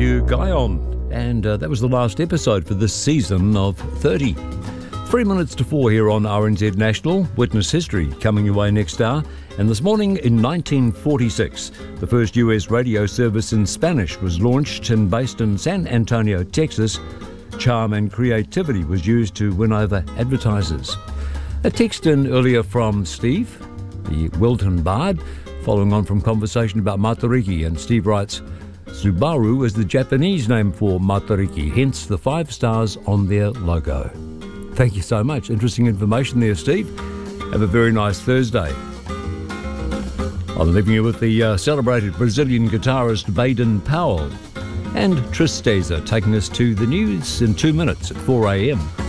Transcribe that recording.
you, Guyon. And that was the last episode for this season of 30. 3 minutes to 4 here on RNZ National. Witness history coming your way next hour. And this morning in 1946, the first US radio service in Spanish was launched and based in San Antonio, Texas. Charm and creativity was used to win over advertisers. A text in earlier from Steve, the Wilton Bard, following on from conversation about Matariki, and Steve writes, Subaru is the Japanese name for Matariki, hence the 5 stars on their logo. Thank you so much. Interesting information there, Steve. Have a very nice Thursday. I'm leaving you with the celebrated Brazilian guitarist Baden Powell and Tristeza taking us to the news in 2 minutes at 4 a.m.